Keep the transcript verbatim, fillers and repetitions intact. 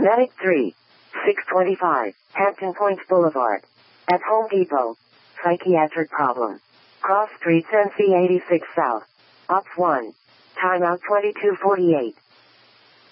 Medic three, six twenty-five, Hampton Points Boulevard. At Home Depot. Psychiatric problem. Cross Streets N C eighty-six South. Ops one. Timeout twenty-two forty-eight.